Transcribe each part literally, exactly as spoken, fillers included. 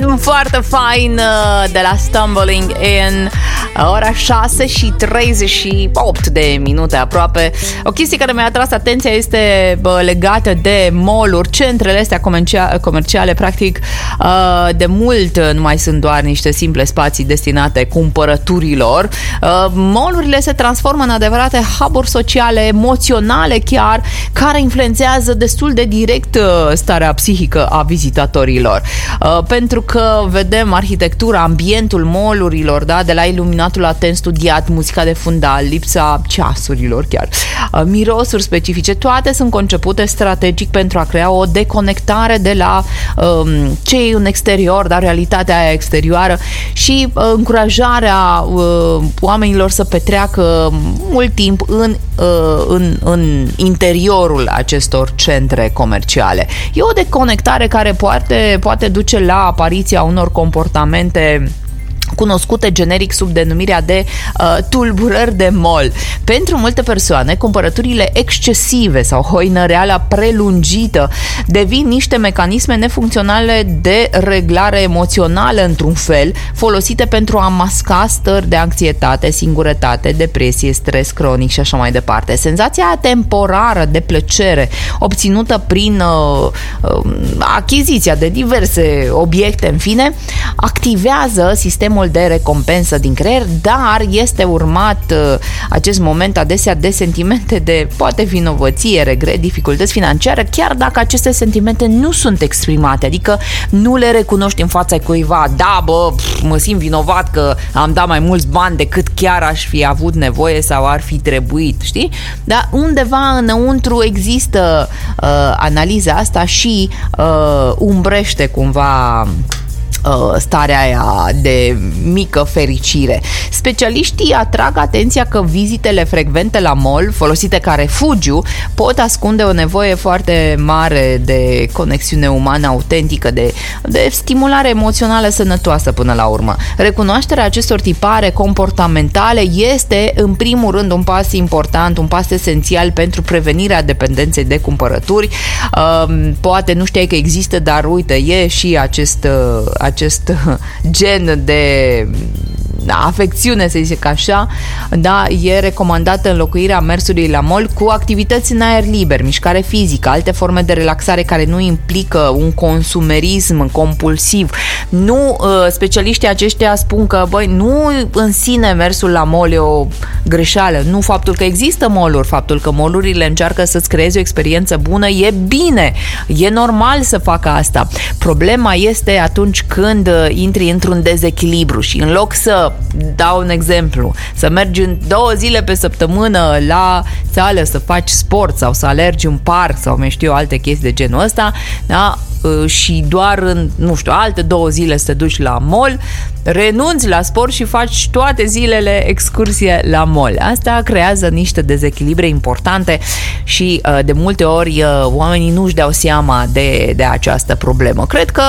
foarte fain de la Stumbling In. Ora șase și treizeci și opt de minute aproape. O chestie care mi-a atras atenția este bă, legată de mall-uri, centrele astea comerciale, comerciale practic de mult nu mai sunt doar niște simple spații destinate cumpărăturilor. Mall-urile se transformă în adevărate hub-uri sociale, emoționale chiar, care influențează destul de direct starea psihică a vizitatorilor. Pentru că vedem arhitectura, ambientul mall-urilor, da? De la iluminatul atent studiat, muzica de fundal, lipsa ceasurilor chiar, mirosuri specifice, toate sunt concepute strategic pentru a crea o deconectare de la um, ce e în exterior, dar realitatea aia exterioară și uh, încurajarea uh, oamenilor să petreacă mult timp în, uh, în, în interiorul acestor centre comerciale. E o deconectare care poate, poate duce la apariția unor comportamente cunoscute generic sub denumirea de uh, tulburări de mall. Pentru multe persoane, cumpărăturile excesive sau hoinăreala prelungită devin niște mecanisme nefuncționale de reglare emoțională într-un fel, folosite pentru a masca stări de anxietate, singurătate, depresie, stres cronic și așa mai departe. Senzația temporară de plăcere obținută prin uh, uh, achiziția de diverse obiecte, în fine, activează sistemul de recompensă din creier, dar este urmat uh, acest moment adesea de sentimente de poate vinovăție, regret, dificultăți financiare, chiar dacă aceste sentimente nu sunt exprimate, adică nu le recunoști în fața cuiva. Da, bă, pf, mă simt vinovat că am dat mai mulți bani decât chiar aș fi avut nevoie sau ar fi trebuit, știi? Dar undeva înăuntru există uh, analiza asta și uh, umbrește cumva starea aia de mică fericire. Specialiștii atrag atenția că vizitele frecvente la mall, folosite ca refugiu, pot ascunde o nevoie foarte mare de conexiune umană autentică, de, de stimulare emoțională sănătoasă până la urmă. Recunoașterea acestor tipare comportamentale este, în primul rând, un pas important, un pas esențial pentru prevenirea dependenței de cumpărături. Poate nu știai că există, dar uite, e și acest acest gen de afecțiune, să zic așa, da, e recomandată înlocuirea mersului la mall cu activități în aer liber, mișcare fizică, alte forme de relaxare care nu implică un consumerism compulsiv. Nu, specialiștii aceștia spun că, băi, nu în sine mersul la mall e o greșeală, nu faptul că există mall-uri, faptul că mall-urile încearcă să-ți creeze o experiență bună, e bine, e normal să facă asta. Problema este atunci când intri într-un dezechilibru și în loc să dau un exemplu, să mergi în două zile pe săptămână la sală să faci sport sau să alergi în parc sau mai știu eu, alte chestii de genul ăsta, da? Și doar în, nu știu, alte două zile să te duci la mall, renunți la sport și faci toate zilele excursie la mall. Asta creează niște dezechilibre importante și de multe ori oamenii nu-și dau seama de, de această problemă. Cred că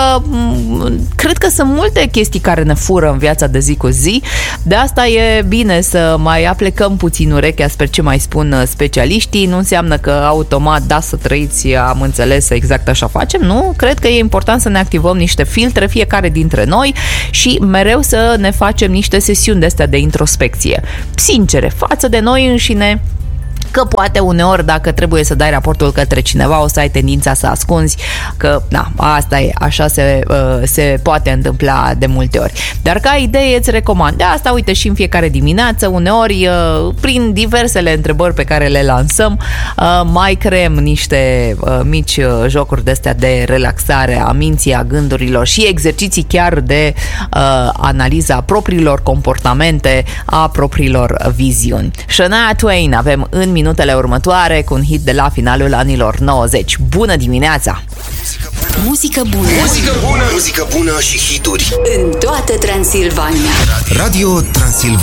cred că sunt multe chestii care ne fură în viața de zi cu zi. De asta e bine să mai aplecăm puțin urechea spre ce mai spun specialiștii. Nu înseamnă că automat da să trăiți, am înțeles, exact așa facem, nu? Cred că e important să ne activăm niște filtre fiecare dintre noi și mereu să ne facem niște sesiuni de astea de introspecție sincere față de noi înșine, că poate uneori dacă trebuie să dai raportul către cineva o să ai tendința să ascunzi, că na, asta e, așa se, se poate întâmpla de multe ori. Dar ca idee îți recomand de asta, uite, și în fiecare dimineață, uneori prin diversele întrebări pe care le lansăm, mai creăm niște mici jocuri de astea de relaxare a minții, a gândurilor și exerciții chiar de analiza propriilor comportamente, a propriilor viziuni. Shania Twain avem în minutele următoare cu un hit de la finalul anilor nouăzeci. Bună dimineața! Muzică bună! Muzică bună! Muzică bună și hituri în toată Transilvania. Radio Transilvania.